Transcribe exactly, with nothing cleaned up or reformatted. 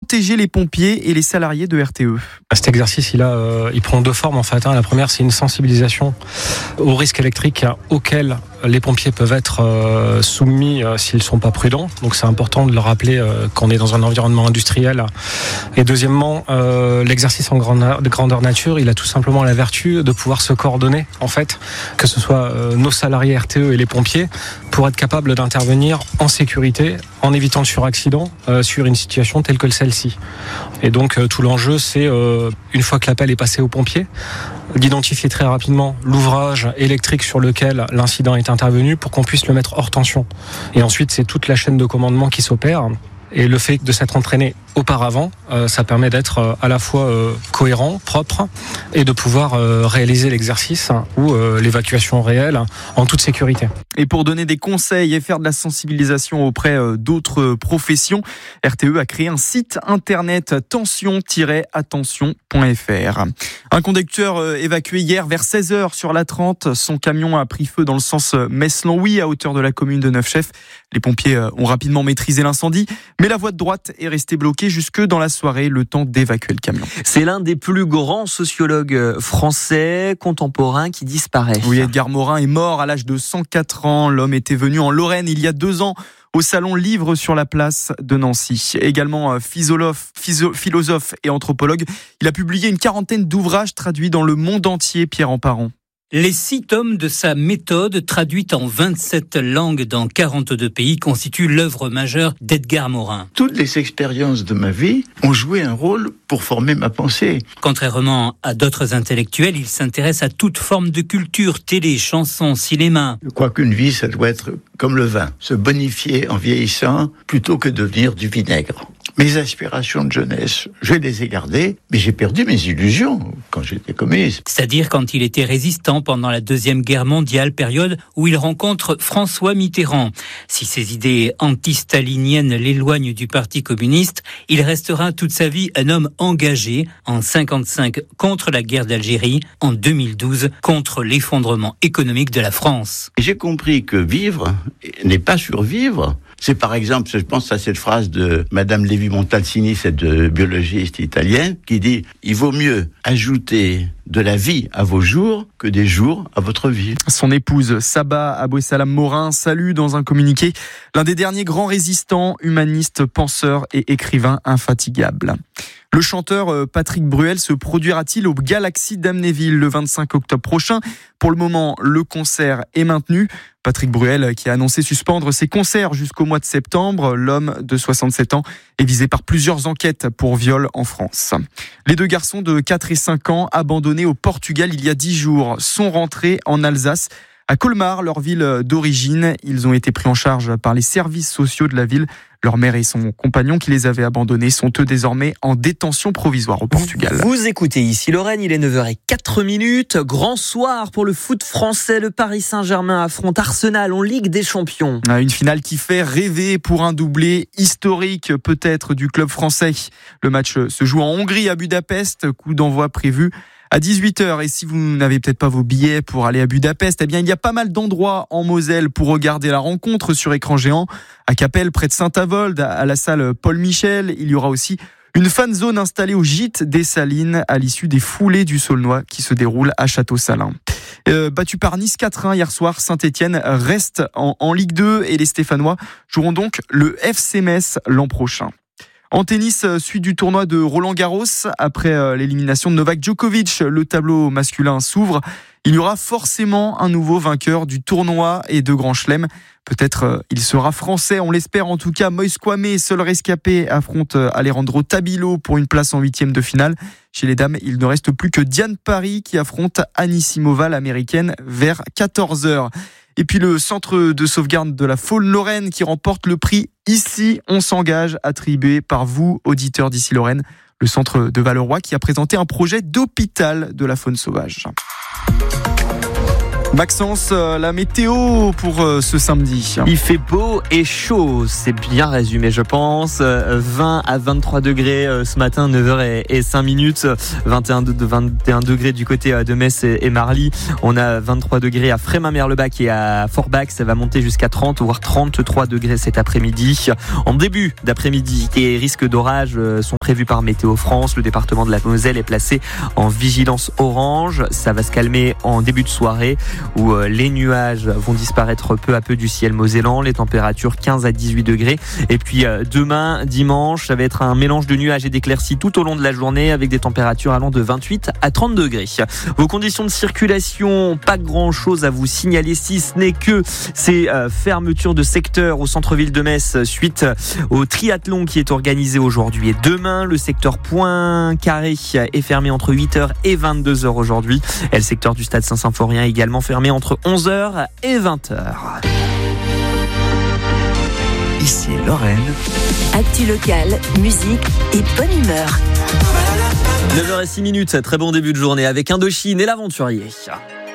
protéger les pompiers et les salariés de R T E. Cet exercice, il, a, euh, il prend deux formes en fait. Hein. La première, c'est une sensibilisation aux risques électriques auxquels les pompiers peuvent être euh, soumis euh, s'ils ne sont pas prudents. Donc c'est important de leur rappeler euh, qu'on est dans un environnement industriel. Et deuxièmement, euh, l'exercice en grandeur, de grandeur nature, il a tout simplement la vertu de pouvoir se coordonner, en fait, que ce soit euh, nos salariés R T E et les pompiers, pour être capables d'intervenir en sécurité, en évitant le suraccident euh, sur une situation telle que celle-ci. Et donc euh, tout l'enjeu, c'est, euh, une fois que l'appel est passé aux pompiers, d'identifier très rapidement l'ouvrage électrique sur lequel l'incident est intervenu pour qu'on puisse le mettre hors tension. Et ensuite, c'est toute la chaîne de commandement qui s'opère. Et le fait de s'être entraîné auparavant, euh, ça permet d'être euh, à la fois euh, cohérent, propre, et de pouvoir euh, réaliser l'exercice hein, ou euh, l'évacuation réelle en toute sécurité. Et pour donner des conseils et faire de la sensibilisation auprès euh, d'autres professions, R T E a créé un site internet tension tiret attention point f r. Un conducteur euh, évacué hier vers seize heures sur l'A trente. Son camion a pris feu dans le sens Metz-Longwy à hauteur de la commune de Neufchef. Les pompiers euh, ont rapidement maîtrisé l'incendie, mais la voie de droite est restée bloquée jusque dans la soirée, le temps d'évacuer le camion. C'est l'un des plus grands sociologues français contemporains qui disparaît. Oui, Edgar Morin est mort à l'âge de cent quatre ans. L'homme était venu en Lorraine il y a deux ans au salon Livre sur la place de Nancy. Également philosophe, philosophe et anthropologue, il a publié une quarantaine d'ouvrages traduits dans le monde entier, Pierre Emparon. Les six tomes de sa méthode, traduite en vingt-sept langues dans quarante-deux pays, constituent l'œuvre majeure d'Edgar Morin. Toutes les expériences de ma vie ont joué un rôle pour former ma pensée. Contrairement à d'autres intellectuels, il s'intéresse à toute forme de culture, télé, chansons, cinéma. Je crois qu'une vie, ça doit être comme le vin, se bonifier en vieillissant plutôt que devenir du vinaigre. Mes aspirations de jeunesse, je les ai gardées, mais j'ai perdu mes illusions quand j'étais communiste. C'est-à-dire quand il était résistant pendant la Deuxième Guerre mondiale, période où il rencontre François Mitterrand. Si ses idées anti-staliniennes l'éloignent du Parti communiste, il restera toute sa vie un homme engagé en cinquante-cinq contre la guerre d'Algérie, en deux mille douze contre l'effondrement économique de la France. J'ai compris que vivre n'est pas survivre. C'est par exemple, je pense à cette phrase de Madame Levi-Montalcini, cette biologiste italienne, qui dit « Il vaut mieux ajouter de la vie à vos jours que des jours à votre vie ». Son épouse, Saba Abouessalam Morin, salue dans un communiqué l'un des derniers grands résistants, humanistes, penseurs et écrivains infatigables. Le chanteur Patrick Bruel se produira-t-il au Galaxy d'Amnéville le vingt-cinq octobre prochain ? Pour le moment, le concert est maintenu. Patrick Bruel, qui a annoncé suspendre ses concerts jusqu'au mois de septembre, l'homme de soixante-sept ans est visé par plusieurs enquêtes pour viol en France. Les deux garçons de quatre et cinq ans, abandonnés au Portugal il y a dix jours, sont rentrés en Alsace. À Colmar, leur ville d'origine, ils ont été pris en charge par les services sociaux de la ville. Leur mère et son compagnon qui les avaient abandonnés sont eux désormais en détention provisoire au Portugal. Vous écoutez ici Lorraine, il est neuf heures zéro quatre minutes. Grand soir pour le foot français. Le Paris Saint-Germain affronte Arsenal en Ligue des Champions. Une finale qui fait rêver pour un doublé historique peut-être du club français. Le match se joue en Hongrie à Budapest, coup d'envoi prévu à dix-huit heures. Et si vous n'avez peut-être pas vos billets pour aller à Budapest, eh bien, il y a pas mal d'endroits en Moselle pour regarder la rencontre sur écran géant. À Capelle, près de Saint-Avold, à la salle Paul Michel, il y aura aussi une fan zone installée au gîte des Salines à l'issue des foulées du Saulnois qui se déroulent à Château-Salin. Euh, battu par Nice quatre un hier soir, Saint-Etienne reste en, en Ligue deux et les Stéphanois joueront donc le F C Metz l'an prochain. En tennis, suite du tournoi de Roland-Garros, après l'élimination de Novak Djokovic, le tableau masculin s'ouvre. Il y aura forcément un nouveau vainqueur du tournoi et de Grand Chelem. Peut-être il sera français, on l'espère en tout cas. Moïse Kwame, seul rescapé, affronte Alejandro Tabilo pour une place en huitième de finale. Chez les dames, il ne reste plus que Diane Paris qui affronte Anisimova, l'américaine, vers quatorze heures. Et puis le centre de sauvegarde de la faune Lorraine qui remporte le prix Ici on s'engage, attribué par vous, auditeurs d'Ici Lorraine. Le centre de Valleroy qui a présenté un projet d'hôpital de la faune sauvage. Maxence, la météo pour ce samedi. Il fait beau et chaud, c'est bien résumé je pense. vingt à vingt-trois degrés ce matin, neuf heures et cinq minutes. vingt et un degrés du côté de Metz et Marly. On a vingt-trois degrés à Frémin-Merlebach et à Forbach. Ça va monter jusqu'à trente, voire trente-trois degrés cet après-midi. En début d'après-midi, des risques d'orage sont prévus par Météo France. Le département de la Moselle est placé en vigilance orange. Ça va se calmer en début de soirée, où les nuages vont disparaître peu à peu du ciel mosellan, les températures quinze à dix-huit degrés. Et puis demain, dimanche, ça va être un mélange de nuages et d'éclaircies tout au long de la journée, avec des températures allant de vingt-huit à trente degrés. Vos conditions de circulation, pas grand chose à vous signaler, si ce n'est que ces fermetures de secteurs au centre-ville de Metz suite au triathlon qui est organisé aujourd'hui et demain. Le secteur Poincaré est fermé entre huit heures et vingt-deux heures aujourd'hui. Et le secteur du stade Saint-Symphorien également fermé entre onze heures et vingt heures. Ici Lorraine. Actu locale, musique et bonne humeur. neuf heures zéro six minutes, très bon début de journée avec Indochine et l'Aventurier.